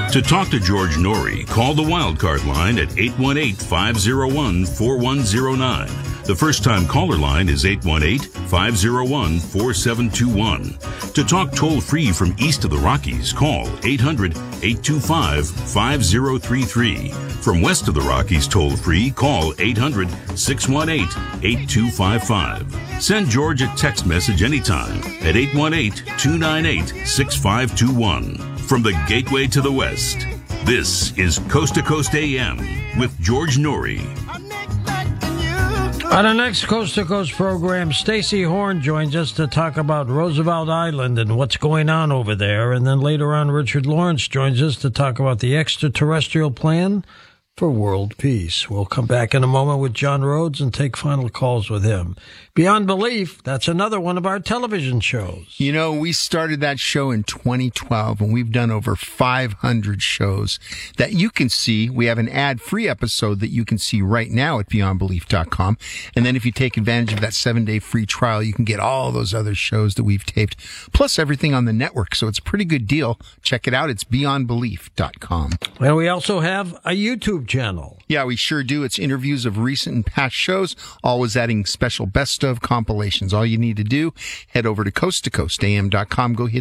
To talk to George Norrie, call the Wildcard line at 818-501-4109. The first-time caller line is 818-501-4721. To talk toll-free from east of the Rockies, call 800-825-5033. From west of the Rockies toll-free, call 800-618-8255. Send George a text message anytime at 818-298-6521. From the gateway to the west, this is Coast to Coast AM with George Norrie. On our next Coast to Coast program, Stacey Horn joins us to talk about Roosevelt Island and what's going on over there. And then later on, Richard Lawrence joins us to talk about the extraterrestrial plan for world peace. We'll come back in a moment with John Rhodes and take final calls with him. Beyond Belief, that's another one of our television shows. You know, we started that show in 2012, and we've done over 500 shows that you can see. We have an ad-free episode that you can see right now at beyondbelief.com. And then if you take advantage of that 7-day free trial, you can get all those other shows that we've taped, plus everything on the network. So it's a pretty good deal. Check it out. It's beyondbelief.com. And we also have a YouTube channel. Yeah, we sure do. It's interviews of recent and past shows, always adding special best of compilations. All you need to do, head over to coasttocoastam.com, go hit